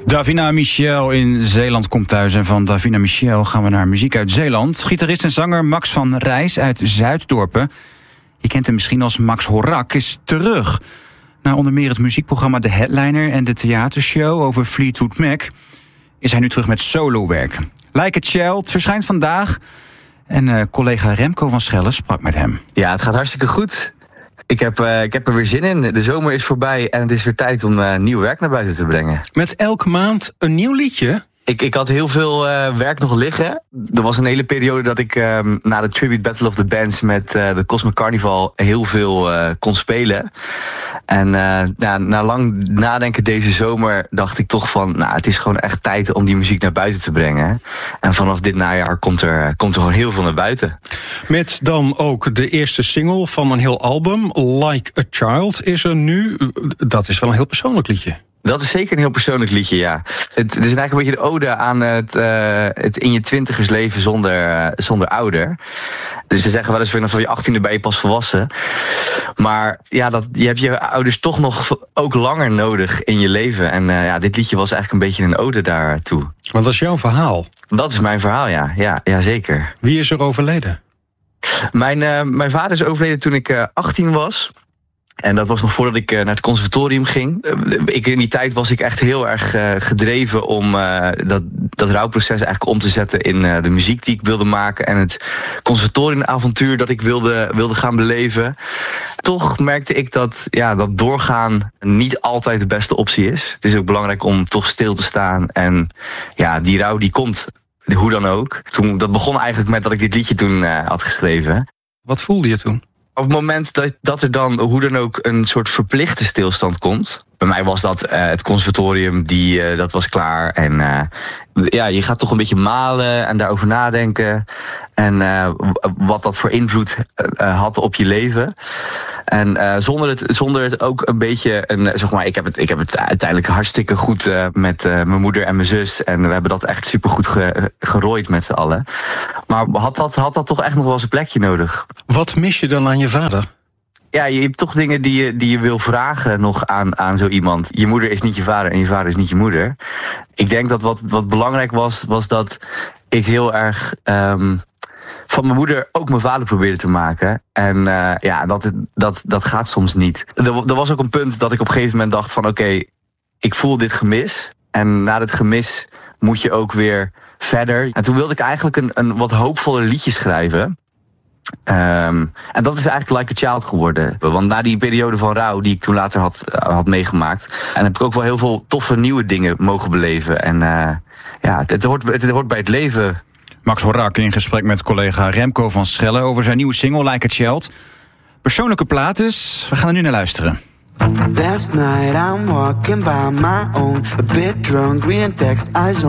Davina Michel in Zeeland komt thuis. En van Davina Michel gaan we naar muziek uit Zeeland. Gitarist en zanger Max van Rijs uit Zuiddorpen. Je kent hem misschien als Max Horak, is terug. Na onder meer het muziekprogramma De Headliner en de theatershow over Fleetwood Mac is hij nu terug met solowerk. Like a Child verschijnt vandaag. En collega Remco van Schelle sprak met hem. Ja, het gaat hartstikke goed. Ik heb er weer zin in. De zomer is voorbij en het is weer tijd om nieuw werk naar buiten te brengen. Met elke maand een nieuw liedje? Ik had heel veel werk nog liggen. Er was een hele periode dat ik na de Tribute Battle of the Bands met de Cosmic Carnival heel veel kon spelen. En na lang nadenken deze zomer dacht ik toch van, het is gewoon echt tijd om die muziek naar buiten te brengen. En vanaf dit najaar komt er gewoon heel veel naar buiten. Met dan ook de eerste single van een heel album, Like a Child, is er nu. Dat is wel een heel persoonlijk liedje. Dat is zeker een heel persoonlijk liedje, ja. Het is eigenlijk een beetje de ode aan het in je 20ers leven zonder ouder. Dus ze zeggen wel eens vanaf je 18e ben je pas volwassen. Maar ja, je hebt je ouders toch nog ook langer nodig in je leven. En dit liedje was eigenlijk een beetje een ode daartoe. Want dat is jouw verhaal? Dat is mijn verhaal, ja. Ja, zeker. Wie is er overleden? Mijn vader is overleden toen ik 18 was. En dat was nog voordat ik naar het conservatorium ging. In die tijd was ik echt heel erg gedreven om dat rouwproces eigenlijk om te zetten in de muziek die ik wilde maken. En het conservatoriumavontuur dat ik wilde gaan beleven. Toch merkte ik dat doorgaan niet altijd de beste optie is. Het is ook belangrijk om toch stil te staan. En ja, die rouw die komt, hoe dan ook. Dat begon eigenlijk met dat ik dit liedje toen had geschreven. Wat voelde je toen? Op het moment dat er dan hoe dan ook een soort verplichte stilstand komt. Bij mij was dat het conservatorium, dat was klaar. En je gaat toch een beetje malen en daarover nadenken. En wat dat voor invloed had op je leven. En zonder het ook een beetje ik heb het uiteindelijk hartstikke goed met mijn moeder en mijn zus. En we hebben dat echt supergoed gerooid met z'n allen. Maar had dat toch echt nog wel eens een plekje nodig? Wat mis je dan aan je vader? Ja, je hebt toch dingen die je wil vragen nog aan zo iemand. Je moeder is niet je vader en je vader is niet je moeder. Ik denk dat wat belangrijk was dat ik heel erg van mijn moeder ook mijn vader probeerde te maken. En dat gaat soms niet. Er was ook een punt dat ik op een gegeven moment dacht van oké, ik voel dit gemis. En na dit gemis moet je ook weer verder. En toen wilde ik eigenlijk een wat hoopvoller liedje schrijven. En dat is eigenlijk Like a Child geworden. Want na die periode van rouw die ik toen later had meegemaakt, en heb ik ook wel heel veel toffe nieuwe dingen mogen beleven. En het hoort bij het leven. Max Horak in gesprek met collega Remco van Schelle over zijn nieuwe single Like a Child. Persoonlijke plaat dus. We gaan er nu naar luisteren. Last night I'm walking by my own, a bit drunk, reading text eyes